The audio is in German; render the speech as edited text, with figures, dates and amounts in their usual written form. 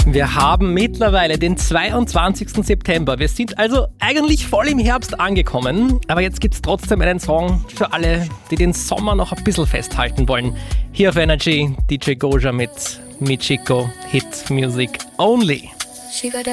Wir haben mittlerweile den 22. September. Wir sind also eigentlich voll im Herbst angekommen. Aber jetzt gibt es trotzdem einen Song für alle, die den Sommer noch ein bisschen festhalten wollen. Hier auf Energy, DJ Goja mit Michiko, Hit Music Only.